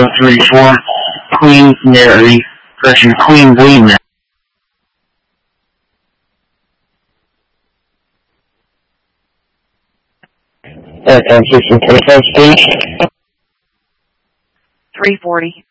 034, Queen Mary, Queen William. System 25 speed. 340.